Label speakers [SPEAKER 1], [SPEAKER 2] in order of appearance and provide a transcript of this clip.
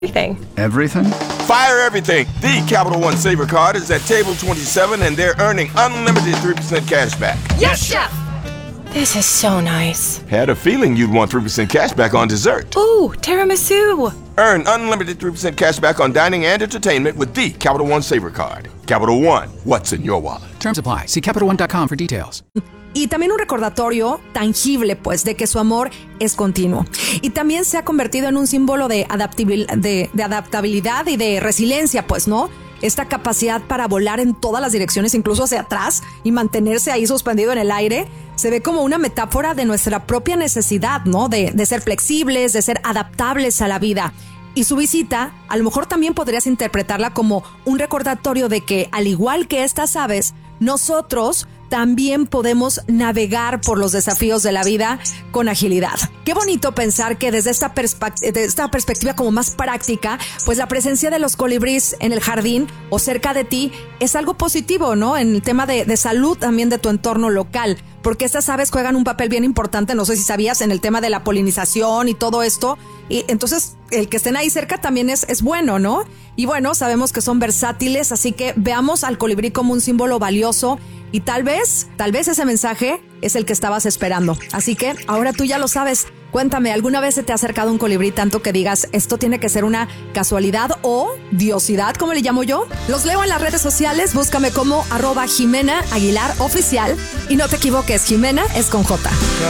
[SPEAKER 1] Everything.
[SPEAKER 2] Everything?
[SPEAKER 3] Fire everything. The Capital One Saver Card is at table 27 and they're earning unlimited 3% cash back.
[SPEAKER 1] Yes, Chef! This is so nice.
[SPEAKER 3] Had a feeling you'd want 3% cash back on dessert.
[SPEAKER 1] Ooh, tiramisu.
[SPEAKER 3] Earn unlimited 3% cash back on dining and entertainment with the Capital One Saver Card. Capital One, what's in your wallet?
[SPEAKER 2] Terms apply. See CapitalOne.com for details.
[SPEAKER 4] Y también un recordatorio tangible, pues, de que su amor es continuo. Y también se ha convertido en un símbolo de adaptabilidad y de resiliencia, pues, ¿no? Esta capacidad para volar en todas las direcciones, incluso hacia atrás, y mantenerse ahí suspendido en el aire, se ve como una metáfora de nuestra propia necesidad, ¿no? De ser flexibles, de ser adaptables a la vida. Y su visita, a lo mejor también podrías interpretarla como un recordatorio de que, al igual que estas aves, nosotros también podemos navegar por los desafíos de la vida con agilidad. Qué bonito pensar que desde esta perspectiva como más práctica, pues la presencia de los colibríes en el jardín o cerca de ti es algo positivo, ¿no? En el tema de salud también de tu entorno local, porque estas aves juegan un papel bien importante, no sé si sabías, en el tema de la polinización y todo esto. Y entonces el que estén ahí cerca también es bueno, ¿no? Y bueno, sabemos que son versátiles, así que veamos al colibrí como un símbolo valioso y tal vez ese mensaje es el que estabas esperando. Así que ahora tú ya lo sabes. Cuéntame, ¿alguna vez se te ha acercado un colibrí tanto que digas esto tiene que ser una casualidad o diosidad, como le llamo yo? Los leo en las redes sociales, búscame como @Jimena Aguilar Oficial y no te equivoques, Jimena es con J.